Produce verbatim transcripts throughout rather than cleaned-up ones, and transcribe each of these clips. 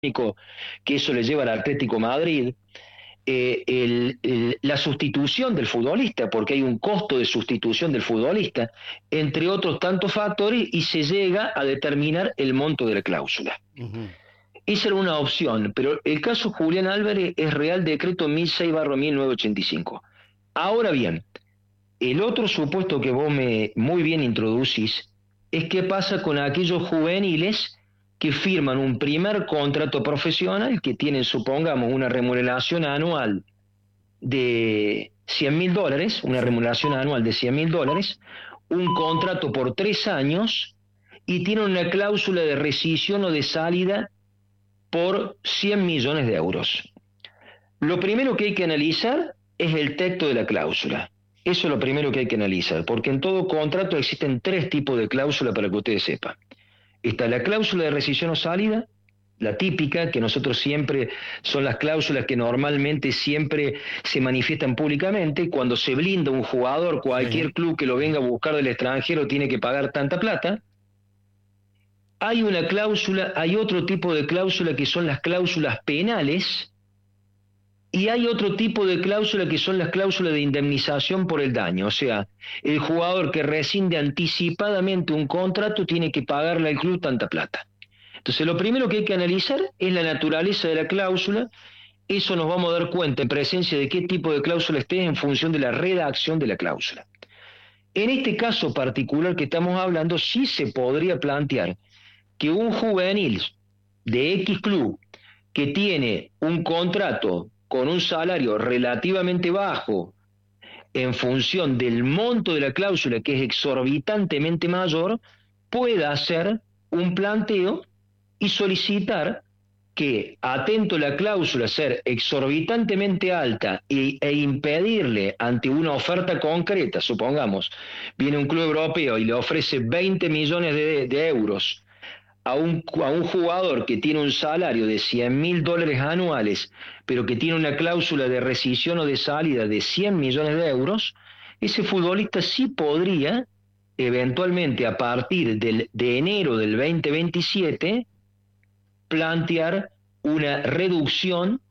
que eso le lleva al Atlético Madrid, eh, el, el, la sustitución del futbolista, porque hay un costo de sustitución del futbolista, entre otros tantos factores, y se llega a determinar el monto de la cláusula. Uh-huh. Esa era una opción, pero el caso Julián Álvarez es Real Decreto mil seis barra mil novecientos ochenta y cinco. Ahora bien, el otro supuesto que vos me muy bien introducís es qué pasa con aquellos juveniles que firman un primer contrato profesional, que tienen, supongamos, una remuneración anual de cien mil dólares, una remuneración anual de cien mil dólares, un contrato por tres años, y tienen una cláusula de rescisión o de salida por cien millones de euros. Lo primero que hay que analizar es el texto de la cláusula. Eso es lo primero que hay que analizar, porque en todo contrato existen tres tipos de cláusula, para que ustedes sepan. Está la cláusula de rescisión o salida, la típica, que nosotros siempre, son las cláusulas que normalmente siempre se manifiestan públicamente. Cuando se blinda un jugador, cualquier sí. club que lo venga a buscar del extranjero tiene que pagar tanta plata. Hay una cláusula, hay otro tipo de cláusula que son las cláusulas penales, y hay otro tipo de cláusula que son las cláusulas de indemnización por el daño. O sea, el jugador que rescinde anticipadamente un contrato tiene que pagarle al club tanta plata. Entonces, lo primero que hay que analizar es la naturaleza de la cláusula. Eso nos vamos a dar cuenta en presencia de qué tipo de cláusula esté en función de la redacción de la cláusula. En este caso particular que estamos hablando, sí se podría plantear que un juvenil de X club que tiene un contrato con un salario relativamente bajo en función del monto de la cláusula, que es exorbitantemente mayor, pueda hacer un planteo y solicitar que, atento a la cláusula ser exorbitantemente alta e, e impedirle ante una oferta concreta, supongamos, viene un club europeo y le ofrece veinte millones de, de euros A un, a un jugador que tiene un salario de cien mil dólares anuales, pero que tiene una cláusula de rescisión o de salida de cien millones de euros, ese futbolista sí podría, eventualmente a partir del, de enero del veinte veintisiete, plantear una reducción,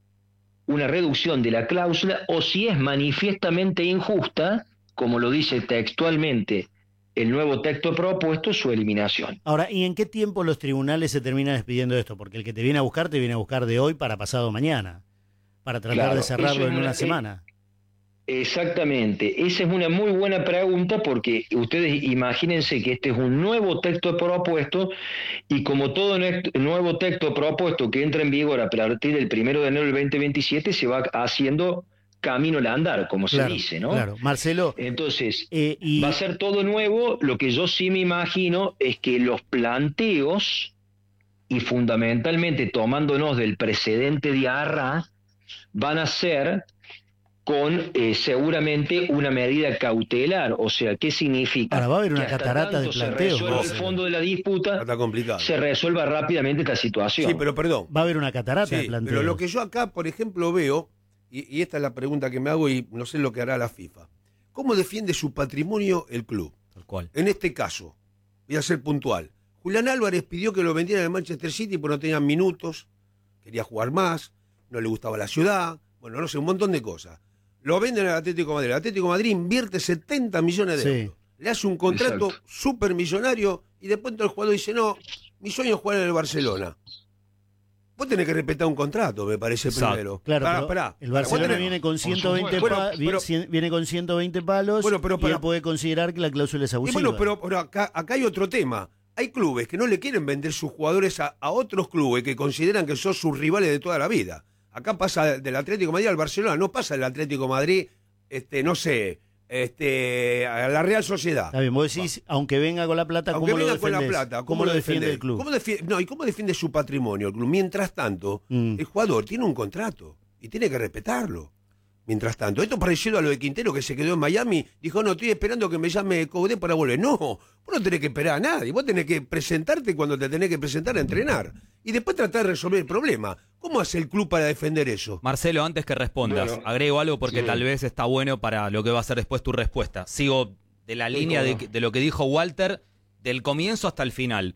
una reducción de la cláusula, o si es manifiestamente injusta, como lo dice textualmente el nuevo texto propuesto, su eliminación. Ahora, ¿y en qué tiempo los tribunales se terminan despidiendo de esto? Porque el que te viene a buscar, te viene a buscar de hoy para pasado mañana, para tratar claro, de cerrarlo en una, una semana. Exactamente, esa es una muy buena pregunta, porque ustedes imagínense que este es un nuevo texto propuesto, y como todo nuevo texto propuesto que entra en vigor a partir del primero de enero del veinte veintisiete, se va haciendo camino al andar, como claro, se dice, ¿no? Claro, Marcelo. Entonces, eh, y... va a ser todo nuevo. Lo que yo sí me imagino es que los planteos, y fundamentalmente tomándonos del precedente de Arra, van a ser con eh, seguramente una medida cautelar. O sea, ¿qué significa? Ahora va a haber una catarata de planteos. Se resuelva el fondo de la disputa, está complicado, se resuelva rápidamente esta situación. Sí, pero perdón. Va a haber una catarata sí, de planteos. Pero lo que yo acá, por ejemplo, veo, y, y esta es la pregunta que me hago y no sé lo que hará la FIFA, ¿cómo defiende su patrimonio el club? Tal cual. En este caso, voy a ser puntual. Julián Álvarez pidió que lo vendieran al Manchester City porque no tenían minutos, quería jugar más, no le gustaba la ciudad, bueno, no sé, un montón de cosas. Lo venden al Atlético de Madrid. El Atlético de Madrid invierte setenta millones de sí. euros. Le hace un contrato súper millonario y después el jugador dice, no, mi sueño es jugar en el Barcelona. Vos tenés que respetar un contrato, me parece. Exacto. Primero. Claro, pará, pará. El Barcelona tenés... viene con ciento veinte bueno, pa... pero... viene con ciento veinte palos, bueno, pero, y él puede considerar que la cláusula es abusiva. Y bueno, pero, pero acá, acá hay otro tema. Hay clubes que no le quieren vender sus jugadores a, a otros clubes que consideran que son sus rivales de toda la vida. Acá pasa del Atlético de Madrid al Barcelona, no pasa del Atlético de Madrid, este, no sé, este, a la Real Sociedad. Está bien, vos decís, Va. aunque venga con la plata, aunque ¿cómo venga lo con la plata, ¿cómo, ¿cómo lo defiende, defiende el el club? ¿Cómo defiende, no, ¿y cómo defiende su patrimonio el club? Mientras tanto, mm. el jugador tiene un contrato y tiene que respetarlo. Mientras tanto, esto parecido a lo de Quintero, que se quedó en Miami, dijo, no, estoy esperando que me llame Coudet para volver. No, vos no tenés que esperar a nadie, vos tenés que presentarte cuando te tenés que presentar a entrenar. Y después tratar de resolver el problema. ¿Cómo hace el club para defender eso? Marcelo, antes que respondas, bueno, agrego algo porque sí. tal vez está bueno para lo que va a ser después tu respuesta. Sigo de la línea de, de lo que dijo Walter, del comienzo hasta el final.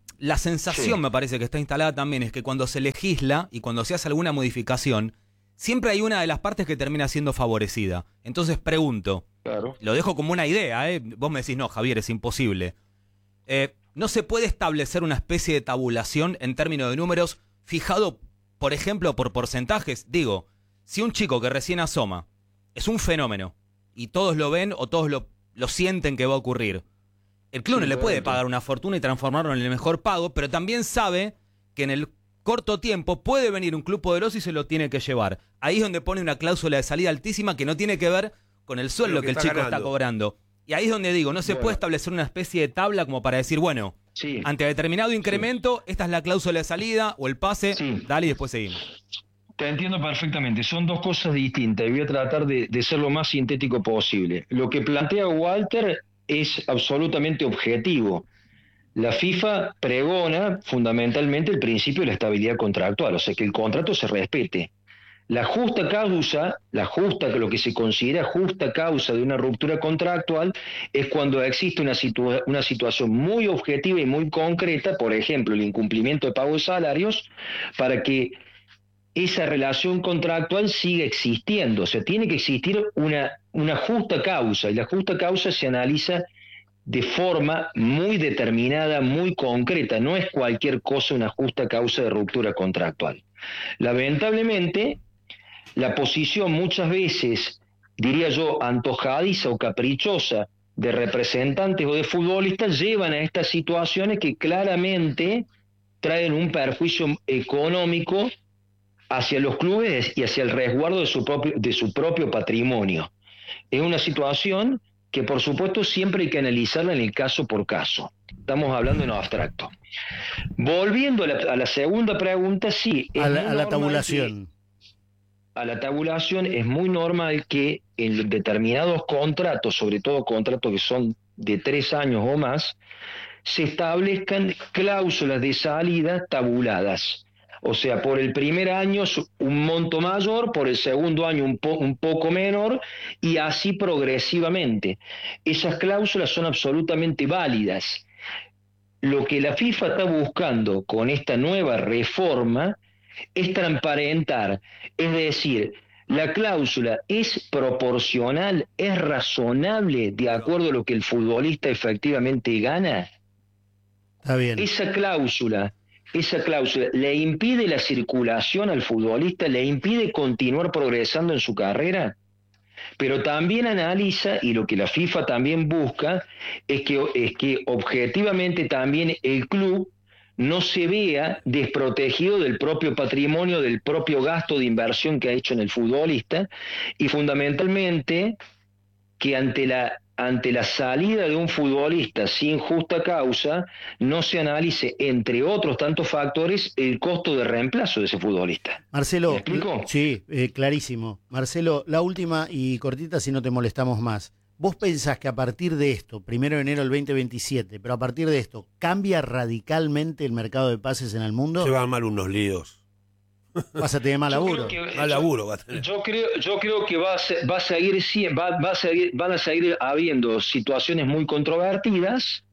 la sensación Sí. me parece que está instalada también es que cuando se legisla y cuando se hace alguna modificación, siempre hay una de las partes que termina siendo favorecida. Entonces pregunto, Claro. lo dejo como una idea, ¿eh? Vos me decís, no, Javier, es imposible. Eh, ¿No se puede establecer una especie de tabulación en términos de números fijado, por ejemplo, por porcentajes? Digo, si un chico que recién asoma es un fenómeno y todos lo ven o todos lo, lo sienten que va a ocurrir, el club Sí, no le puede correcto. pagar una fortuna y transformarlo en el mejor pago, pero también sabe que en el corto tiempo puede venir un club poderoso y se lo tiene que llevar. Ahí es donde pone una cláusula de salida altísima que no tiene que ver con el sueldo Lo que, que el está chico ganando. está cobrando. Y ahí es donde digo, no se Bueno. puede establecer una especie de tabla como para decir, bueno, Sí. ante determinado incremento, esta es la cláusula de salida o el pase, Sí. dale y después seguimos. Te entiendo perfectamente, son dos cosas distintas y voy a tratar de, de ser lo más sintético posible. Lo que plantea Walter es absolutamente objetivo. La FIFA pregona fundamentalmente el principio de la estabilidad contractual, o sea, que el contrato se respete. La justa causa, la justa, lo que se considera justa causa de una ruptura contractual es cuando existe una, situa- una situación muy objetiva y muy concreta, por ejemplo, el incumplimiento de pago de salarios, para que esa relación contractual sigue existiendo. O sea, tiene que existir una, una justa causa, y la justa causa se analiza de forma muy determinada, muy concreta. No es cualquier cosa una justa causa de ruptura contractual. Lamentablemente, la posición muchas veces, diría yo, antojadiza o caprichosa de representantes o de futbolistas llevan a estas situaciones que claramente traen un perjuicio económico hacia los clubes y hacia el resguardo de su propio, de su propio patrimonio. Es una situación que, por supuesto, siempre hay que analizarla en el caso por caso. Estamos hablando en abstracto. Volviendo a la, a la segunda pregunta, sí. A la, es muy a la normal tabulación. que- a la tabulación es muy normal que en determinados contratos, sobre todo contratos que son de tres años o más, se establezcan cláusulas de salida tabuladas. O sea, por el primer año un monto mayor, por el segundo año un, po- un poco menor, y así progresivamente. Esas cláusulas son absolutamente válidas. Lo que la FIFA está buscando con esta nueva reforma es transparentar, es decir, la cláusula es proporcional, es razonable de acuerdo a lo que el futbolista efectivamente gana. Está bien. Esa cláusula, esa cláusula le impide la circulación al futbolista, le impide continuar progresando en su carrera, pero también analiza, y lo que la FIFA también busca, es que, es que objetivamente también el club no se vea desprotegido del propio patrimonio, del propio gasto de inversión que ha hecho en el futbolista, y fundamentalmente que ante la, ante la salida de un futbolista sin justa causa no se analice, entre otros tantos factores, el costo de reemplazo de ese futbolista. Marcelo, ¿Me explico? sí, eh, clarísimo. Marcelo, la última y cortita si no te molestamos más. ¿Vos pensás que a partir de esto, primero de enero del veinte veintisiete, pero a partir de esto, cambia radicalmente el mercado de pases en el mundo? Se van mal unos líos. Vas a tener mal Yo laburo. creo que- Mal laburo va a tener. Yo creo, yo creo que va a, se- va a seguir, sie- va, va a seguir, van a seguir habiendo situaciones muy controvertidas.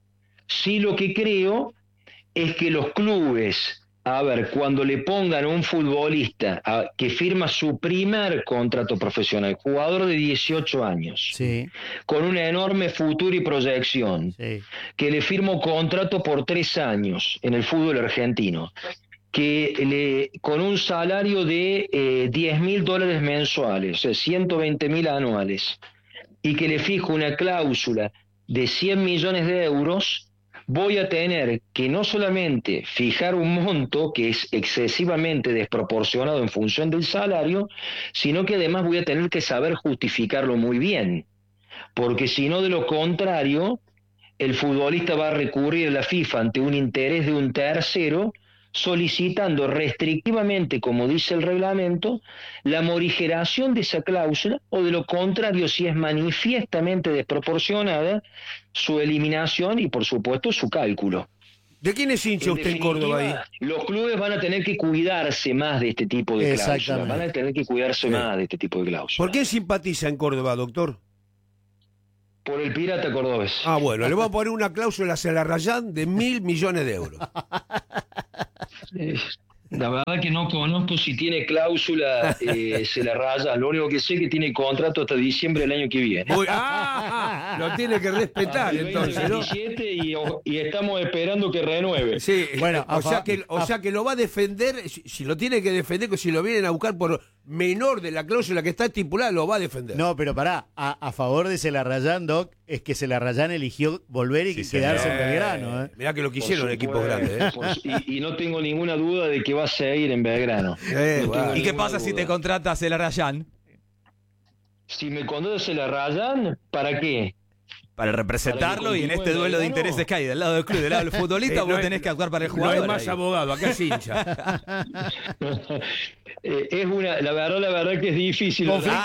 Sí, lo que creo es que los clubes, a ver, cuando le pongan a un futbolista a- que firma su primer contrato profesional, jugador de dieciocho años, Sí, con una enorme futuro y proyección, sí. que le firma un contrato por tres años en el fútbol argentino, que le, con un salario de eh, diez mil dólares mensuales, o sea, ciento veinte mil anuales, y que le fijo una cláusula de cien millones de euros, voy a tener que no solamente fijar un monto que es excesivamente desproporcionado en función del salario, sino que además voy a tener que saber justificarlo muy bien, porque si no, de lo contrario, el futbolista va a recurrir a la FIFA ante un interés de un tercero, solicitando restrictivamente, como dice el reglamento, la morigeración de esa cláusula, o de lo contrario, si es manifiestamente desproporcionada, su eliminación y, por supuesto, su cálculo. ¿De quién es hincha En usted en Córdoba ahí? definitiva, los clubes van a tener que cuidarse más de este tipo de cláusulas, Exactamente. van a tener que cuidarse Sí. más de este tipo de cláusulas. ¿Por qué simpatiza en Córdoba, doctor? Por el Pirata Cordobés. Ah, bueno, le vamos a poner una cláusula a la Rayán de mil millones de euros. Eh, La verdad que no conozco si tiene cláusula, eh, se la raya. Lo único que sé es que tiene contrato hasta diciembre del año que viene. Uy, ah, lo tiene que respetar Hasta el entonces, ¿no? veinte veintisiete y, y estamos esperando que renueve. Sí, Bueno, o, a fa- sea que, o a- sea que lo va a defender, si, si lo tiene que defender, que si lo vienen a buscar por menor de la cláusula que está estipulada, lo va a defender. No, pero pará, a, a favor de Celarrayán, Doc, es que Celarrayán eligió volver y Sí, quedarse en Eh, Belgrano. ¿eh? Mirá que lo Por quisieron equipos supuesto, grandes. ¿eh? por su- y, y no tengo ninguna duda de que va a seguir en Belgrano. Eh, No bueno. tengo ¿Y qué ninguna pasa si duda. te contratas el Arrayán? Si me conduce la rayan, ¿para qué? Para representarlo Para que y en continúe este en duelo de Belgrano. intereses que hay del lado del club y del lado del futbolista, Eh, vos no tenés es- que actuar para el No jugador. es más ahí. abogado, acá es hincha. Eh, es una, la verdad, la verdad que es difícil. Conflicto.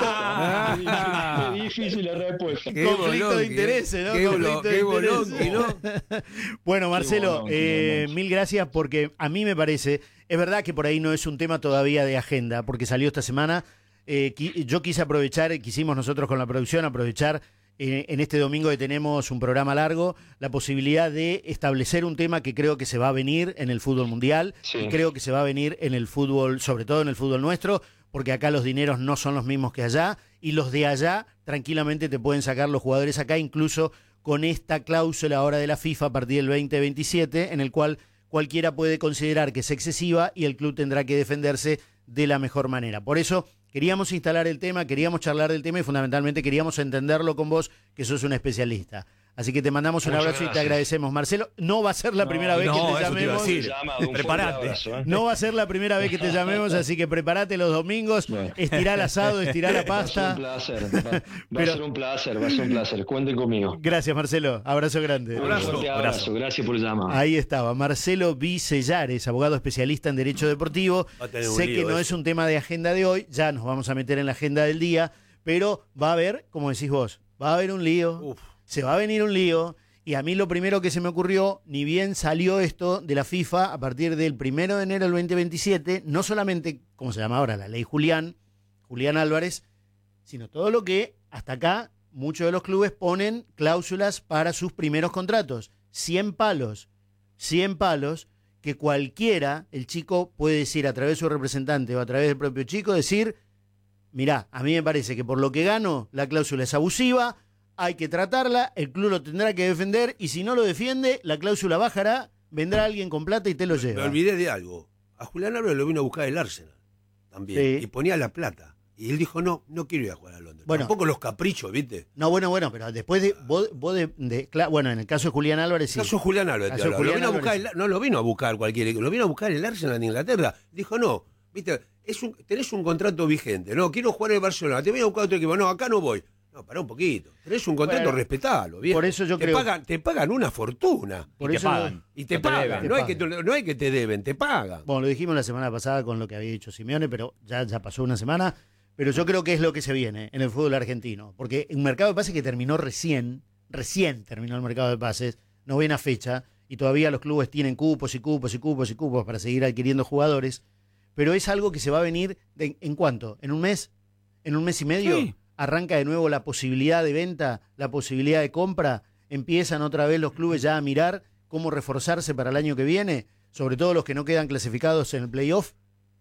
Ah. Es difícil la respuesta. Qué Conflicto bolonqui, de intereses, ¿no? Qué, Conflicto bolo- de qué intereses. bolonqui, ¿no? Bueno, Marcelo, bueno, qué eh, bueno. mil gracias porque a mí me parece, es verdad que por ahí no es un tema todavía de agenda, porque salió esta semana. Eh, qui- yo quise aprovechar, quisimos nosotros con la producción aprovechar eh, en este domingo que tenemos un programa largo, la posibilidad de establecer un tema que creo que se va a venir en el fútbol mundial Sí. y creo que se va a venir en el fútbol, sobre todo en el fútbol nuestro, porque acá los dineros no son los mismos que allá y los de allá tranquilamente te pueden sacar los jugadores acá, incluso con esta cláusula ahora de la FIFA a partir del veinte veintisiete, en el cual cualquiera puede considerar que es excesiva y el club tendrá que defenderse de la mejor manera. Por eso queríamos instalar el tema, queríamos charlar del tema y fundamentalmente queríamos entenderlo con vos, que sos un especialista. Así que te mandamos un Muchas abrazo y te gracias. agradecemos. Marcelo, no va a ser la No, primera vez no, que te eso te iba a llamemos. decir. Llama, un fuerte Prepárate. abrazo, ¿eh? No va a ser la primera vez que te llamemos, así que prepárate los domingos, Bueno. estirá el asado, estirá la Va a ser un pasta. placer, va, va Pero- a ser un placer, va a ser un placer. Cuenten conmigo. Gracias, Marcelo. Abrazo grande. Un Abrazo, fuerte abrazo. abrazo, gracias por llamar. Ahí estaba, Marcelo Vicellares, abogado especialista en Derecho Deportivo. Va a tener un Sé lío que no ese. es un tema de agenda de hoy, ya nos vamos a meter en la agenda del día, pero va a haber, como decís vos, va a haber un lío, Uf. se va a venir un lío, y a mí lo primero que se me ocurrió, ni bien salió esto de la FIFA a partir del primero de enero del veinte veintisiete, no solamente, como se llama ahora, la ley Julián, Julián Álvarez, sino todo lo que hasta acá muchos de los clubes ponen cláusulas para sus primeros contratos. cien palos, cien palos, que cualquiera, el chico puede decir a través de su representante o a través del propio chico, decir, mirá, a mí me parece que por lo que gano, la cláusula es abusiva, hay que tratarla, el club lo tendrá que defender y si no lo defiende, la cláusula bajará, vendrá alguien con plata y te lo Me lleva. olvidé de algo. A Julián Álvarez lo vino a buscar el Arsenal también. Sí. Y ponía la plata. Y él dijo, no, no quiero ir a jugar a Londres. Bueno. Tampoco los caprichos, ¿viste? No, bueno, bueno, pero después de, vos, vos de, de- cla- bueno, en el caso de Julián Álvarez sí. Caso Julián Álvarez. te Caso hablo. Julián lo vino a buscar Álvarez. el- no lo vino a buscar cualquier lo vino a buscar el Arsenal de Inglaterra. Dijo, no, viste, es un, tenés un contrato vigente. No, quiero jugar en el Barcelona. Te voy a buscar otro equipo. No, acá no voy. No, pará un poquito. Tenés un contrato, Bueno, respetalo, viejo. por eso yo te creo- Pagan, te pagan una fortuna. Por y te eso pagan. Y te No te pagan. deben. no, Te hay que, pagan. no hay que te deben, te pagan. Bueno, lo dijimos la semana pasada con lo que había dicho Simeone, pero ya, ya pasó una semana. Pero yo creo que es lo que se viene en el fútbol argentino. Porque un mercado de pases que terminó recién, recién terminó el mercado de pases, novena fecha, y todavía los clubes tienen cupos y cupos y cupos y cupos para seguir adquiriendo jugadores. Pero es algo que se va a venir, de- ¿en cuánto? ¿En un mes? ¿En un mes y medio? Sí. Arranca de nuevo la posibilidad de venta, la posibilidad de compra. Empiezan otra vez los clubes ya a mirar cómo reforzarse para el año que viene, sobre todo los que no quedan clasificados en el playoff,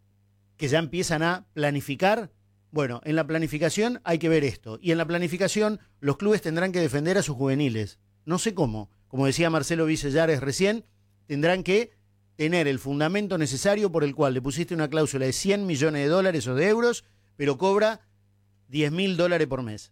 que ya empiezan a planificar. Bueno, en la planificación hay que ver esto. Y en la planificación los clubes tendrán que defender a sus juveniles. No sé cómo. Como decía Marcelo Vicellares recién, tendrán que tener el fundamento necesario por el cual le pusiste una cláusula de cien millones de dólares o de euros, pero cobra diez mil dólares por mes.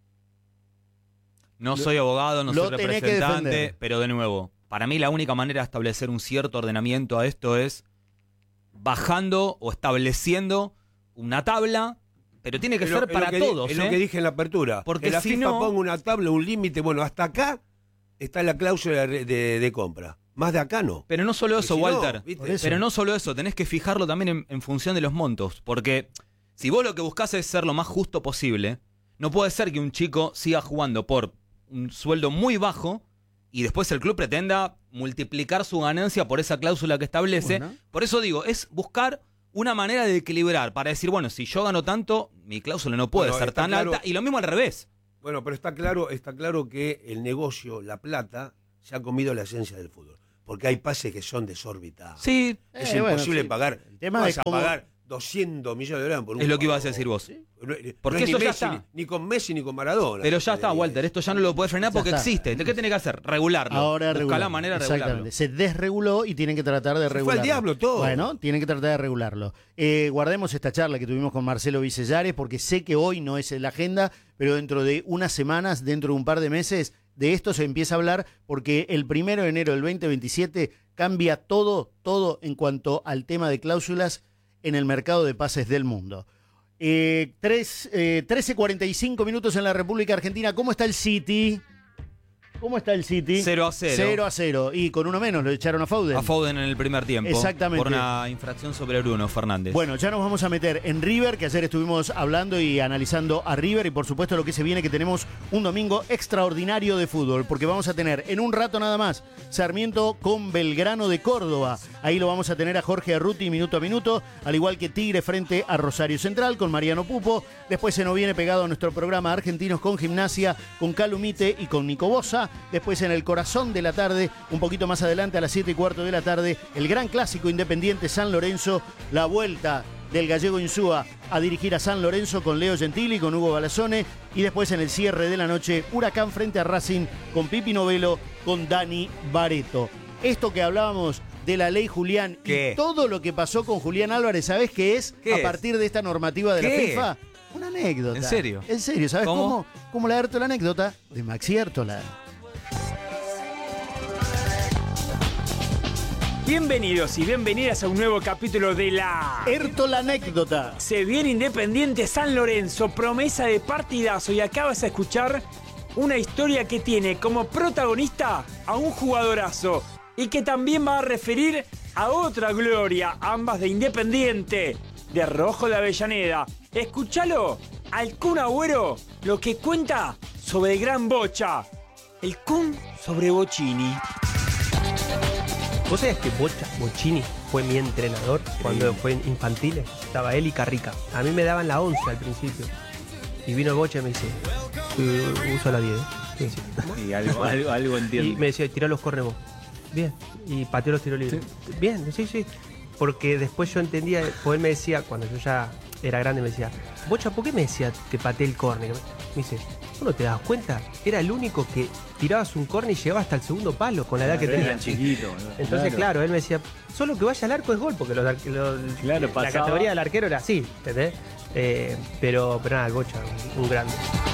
No soy abogado, no lo soy tenés que representante, defender. pero de nuevo, para mí la única manera de establecer un cierto ordenamiento a esto es bajando o estableciendo una tabla, pero tiene que Es lo- ser es lo para que di- todos. Es ¿eh? lo que dije en la apertura. Porque que la si FIFA no- ponga una tabla, un límite. Bueno, hasta acá está la cláusula de, de- de compra. Más de acá no. Pero no solo eso, Y si no, Walter. ¿viste? Por eso. Pero no solo eso, tenés que fijarlo también en, en función de los montos. Porque si vos lo que buscás es ser lo más justo posible, no puede ser que un chico siga jugando por un sueldo muy bajo y después el club pretenda multiplicar su ganancia por esa cláusula que establece. Bueno. Por eso digo, es buscar una manera de equilibrar para decir, bueno, si yo gano tanto, mi cláusula no puede Bueno, ser está tan claro. alta. Y lo mismo al revés. Bueno, pero está claro, está claro que el negocio, la plata, se ha comido la esencia del fútbol. Porque hay pases que son desorbitados. Sí. Es Eh, imposible bueno, sí. pagar. El tema no es vas a cómo- pagar doscientos millones de dólares por un Es lo que ibas a jugador. decir vos. ¿Sí? No, Porque no es eso ni ya Messi, está. Ni, ni con Messi ni con Maradona. Pero ya está, Eh, Walter, esto ya no lo puedes frenar porque Ya está. existe. ¿Qué tenés que hacer? Regularlo. Ahora Busca regular. la manera de Exactamente. regularlo. Se desreguló y tienen que tratar de Se fue regularlo. al diablo todo. Bueno, tienen que tratar de regularlo. Eh, guardemos esta charla que tuvimos con Marcelo Vicellares porque sé que hoy no es en la agenda, pero dentro de unas semanas, dentro de un par de meses, de esto se empieza a hablar porque el primero de enero del veinte veintisiete cambia todo, todo en cuanto al tema de cláusulas en el mercado de pases del mundo. Eh, tres, eh, trece cuarenta y cinco minutos en la República Argentina. ¿Cómo está el City? ¿Cómo está el City? cero a cero. cero a cero. Y con uno menos lo echaron a Foden. A Foden en el primer tiempo. Exactamente. Por una infracción sobre Bruno Fernández. Bueno, ya nos vamos a meter en River, que ayer estuvimos hablando y analizando a River y por supuesto lo que se viene, que tenemos un domingo extraordinario de fútbol, porque vamos a tener en un rato nada más Sarmiento con Belgrano de Córdoba. Ahí lo vamos a tener a Jorge Arruti minuto a minuto, al igual que Tigre frente a Rosario Central con Mariano Pupo. Después se nos viene pegado a nuestro programa Argentinos con Gimnasia, con Calumite y con Nico Bosa. Después en el corazón de la tarde, un poquito más adelante a las siete y cuarto de la tarde, el gran clásico Independiente San Lorenzo, la vuelta del gallego Insúa a dirigir a San Lorenzo con Leo Gentili, con Hugo Balazone, y después en el cierre de la noche, Huracán frente a Racing con Pipi Novelo, con Dani Bareto. Esto que hablábamos de la ley Julián ¿Qué? y todo lo que pasó con Julián Álvarez, ¿sabés qué es? ¿Qué a es? partir de esta normativa de ¿Qué? la FIFA. Una anécdota. ¿En serio? En serio, ¿sabés ¿Cómo? cómo? ¿Cómo la la anécdota? De Maxi Ertola. Bienvenidos y bienvenidas a un nuevo capítulo de la... Ertola anécdota. Se viene Independiente San Lorenzo, promesa de partidazo, y acabas de escuchar una historia que tiene como protagonista a un jugadorazo y que también va a referir a otra gloria, ambas de Independiente, de Rojo de Avellaneda. Escúchalo, al Kun Agüero, lo que cuenta sobre el gran Bocha, el Kun sobre Bocini. ¿Vos sabés que Bocha, Bocini fue mi entrenador cuando fue en infantiles? Estaba él y Carrica. A mí me daban la once al principio. Y vino el Bocha y me dice, "Uh, uso la diez. Sí, sí. Y algo, algo, algo Y entiendo. me decía, tirá los corners vos. Bien. Y pateó los tiros libres. Bien, sí, sí. Porque después yo entendía, pues él me decía, cuando yo ya era grande, me decía, Bocha, ¿por qué me decía que pateé el córner? Me dice, ¿tú no te das cuenta? Era el único que tirabas un córner y llegaba hasta el segundo palo con la edad que Pero tenía. eran chiquitos. ¿no? Entonces, claro. él me decía, solo que vaya al arco es gol, porque los, ar- los- Claro, la pasaba. categoría del arquero era así, ¿entendés? Eh, pero, pero nada, el Bocha, un, un grande.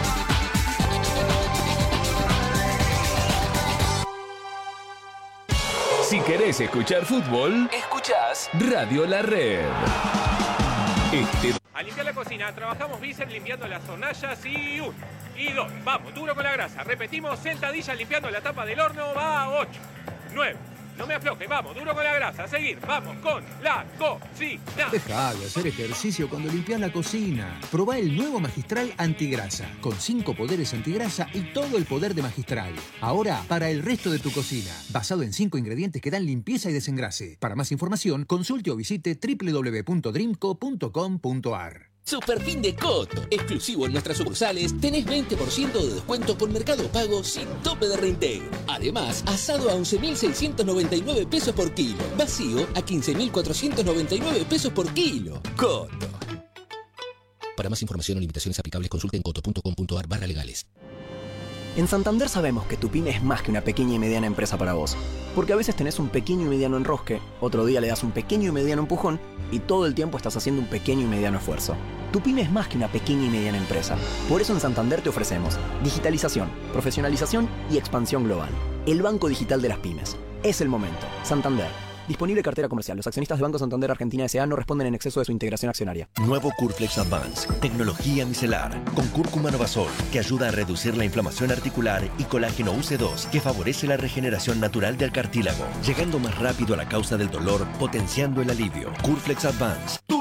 Si querés escuchar fútbol, escuchás Radio La Red. Este A limpiar la cocina, trabajamos bíceps limpiando las hornallas y uno. Y dos, vamos, duro con la grasa. Repetimos, sentadillas limpiando la tapa del horno, va ocho. Nueve, no me afloje, vamos, duro con la grasa. A seguir, vamos con la cocina. Deja de hacer ejercicio cuando limpias la cocina. Probá el nuevo Magistral Antigrasa, con cinco poderes antigrasa y todo el poder de Magistral. Ahora, para el resto de tu cocina. Basado en cinco ingredientes que dan limpieza y desengrase. Para más información, consulte o visite doble u doble u doble u punto dreamco punto com punto a r. Superfin de Coto, exclusivo en nuestras sucursales, tenés veinte por ciento de descuento con Mercado Pago sin tope de reintegro. Además, asado a once mil seiscientos noventa y nueve pesos por kilo, vacío a quince mil cuatrocientos noventa y nueve pesos por kilo. Coto. Para más información o limitaciones aplicables, consulte en coto punto com punto a r barra legales. En Santander sabemos que tu pyme es más que una pequeña y mediana empresa para vos. Porque a veces tenés un pequeño y mediano enrosque, otro día le das un pequeño y mediano empujón y todo el tiempo estás haciendo un pequeño y mediano esfuerzo. Tu pyme es más que una pequeña y mediana empresa. Por eso en Santander te ofrecemos digitalización, profesionalización y expansión global. El banco digital de las pymes. Es el momento. Santander. Disponible cartera comercial. Los accionistas de Banco Santander Argentina S A no responden en exceso de su integración accionaria. Nuevo Curflex Advance, tecnología micelar, con cúrcuma novasol, que ayuda a reducir la inflamación articular, y colágeno U C dos, que favorece la regeneración natural del cartílago, llegando más rápido a la causa del dolor, potenciando el alivio. Curflex Advance, tu